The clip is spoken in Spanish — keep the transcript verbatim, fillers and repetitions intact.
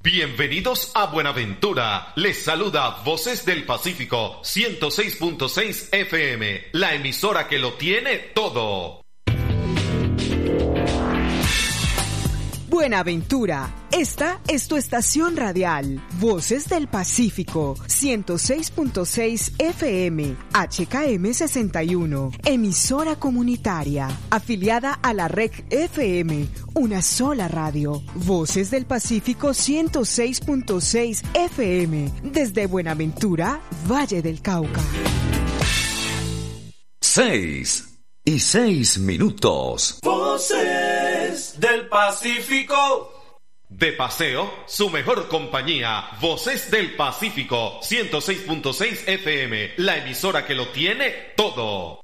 Bienvenidos a Buenaventura. Les saluda Voces del Pacífico ciento seis punto seis F M, la emisora que lo tiene todo. Buenaventura, esta es tu estación radial, Voces del Pacífico, ciento seis punto seis F M, H K M sesenta y uno, emisora comunitaria, afiliada a la R E C F M, una sola radio, Voces del Pacífico ciento seis punto seis F M, desde Buenaventura, Valle del Cauca. Seis y seis minutos. Voces del Pacífico. De paseo, su mejor compañía, Voces del Pacífico ciento seis punto seis F M, la emisora que lo tiene todo.